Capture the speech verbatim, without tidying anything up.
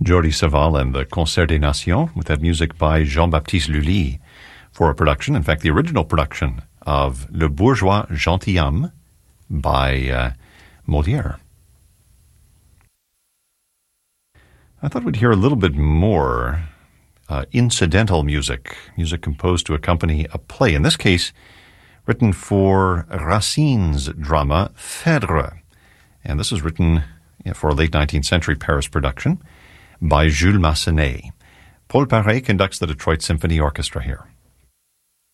Jordi Savall and the Concert des Nations, with that music by Jean-Baptiste Lully for a production, in fact, the original production of Le Bourgeois Gentilhomme by uh, Molière. I thought we'd hear a little bit more uh, incidental music, music composed to accompany a play, in this case, written for Racine's drama Phèdre. And this was written for a late nineteenth century Paris production by Jules Massenet. Paul Paré conducts the Detroit Symphony Orchestra here.